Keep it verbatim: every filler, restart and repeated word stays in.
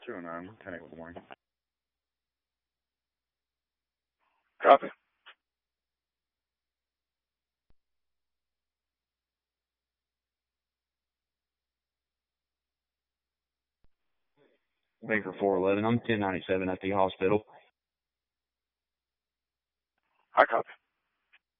two oh nine, ten eight, good morning. Copy. Wait for four eleven. I'm ten ninety-seven at the hospital. I copy.